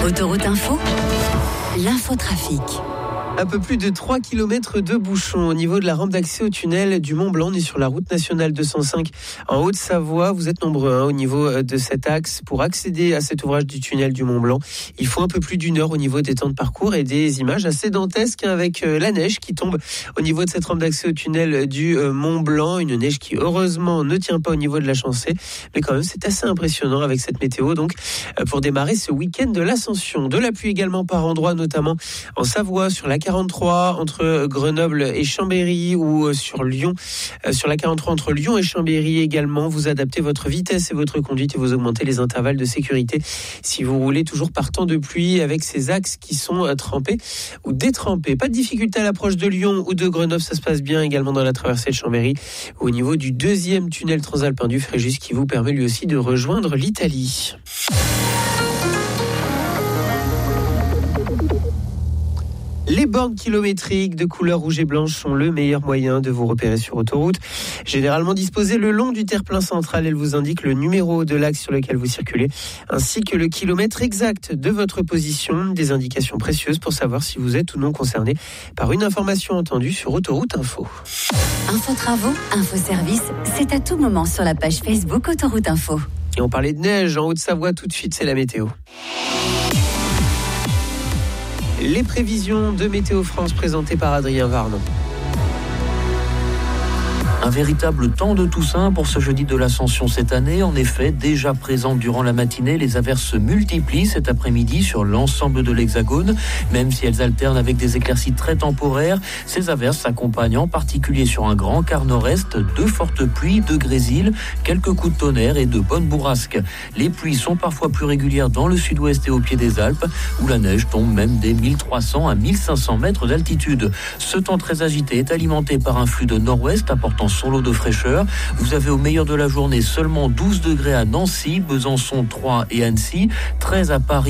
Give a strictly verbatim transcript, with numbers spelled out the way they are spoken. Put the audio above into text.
Autoroute Info, l'infotrafic. Un peu plus de trois kilomètres de bouchons au niveau de la rampe d'accès au tunnel du Mont Blanc. On est sur la route nationale deux cent cinq en Haute-Savoie. Vous êtes nombreux hein, au niveau de cet axe. Pour accéder à cet ouvrage du tunnel du Mont Blanc, il faut un peu plus d'une heure au niveau des temps de parcours et des images assez dantesques avec la neige qui tombe au niveau de cette rampe d'accès au tunnel du Mont Blanc. Une neige qui heureusement ne tient pas au niveau de la chaussée. Mais quand même, c'est assez impressionnant avec cette météo. Donc, pour démarrer ce week-end de l'Ascension. De la pluie également par endroits, notamment en Savoie, sur la quarante-trois entre Grenoble et Chambéry ou sur Lyon, sur la quarante-trois entre Lyon et Chambéry également. Vous adaptez votre vitesse et votre conduite et vous augmentez les intervalles de sécurité si vous roulez toujours par temps de pluie avec ces axes qui sont trempés ou détrempés. Pas de difficulté à l'approche de Lyon ou de Grenoble, ça se passe bien également dans la traversée de Chambéry au niveau du deuxième tunnel transalpin du Fréjus qui vous permet lui aussi de rejoindre l'Italie. Les bornes kilométriques de couleur rouge et blanche sont le meilleur moyen de vous repérer sur autoroute. Généralement disposées le long du terre-plein central, elles vous indiquent le numéro de l'axe sur lequel vous circulez, ainsi que le kilomètre exact de votre position. Des indications précieuses pour savoir si vous êtes ou non concerné par une information entendue sur Autoroute Info. Info Travaux, Info Service, c'est à tout moment sur la page Facebook Autoroute Info. Et on parlait de neige en Haute-Savoie, tout de suite c'est la météo. Les prévisions de Météo France présentées par Adrien Varnon. Un véritable temps de Toussaint pour ce jeudi de l'Ascension cette année. En effet, déjà présentes durant la matinée, les averses se multiplient cet après-midi sur l'ensemble de l'Hexagone. Même si elles alternent avec des éclaircies très temporaires, ces averses s'accompagnent en particulier sur un grand quart nord-est de fortes pluies, de grésil, quelques coups de tonnerre et de bonnes bourrasques. Les pluies sont parfois plus régulières dans le sud-ouest et au pied des Alpes, où la neige tombe même des mille trois cents à mille cinq cents mètres d'altitude. Ce temps très agité est alimenté par un flux de nord-ouest apportant son lot de fraîcheur. Vous avez au meilleur de la journée seulement douze degrés à Nancy, Besançon, Troyes et Annecy, treize à Paris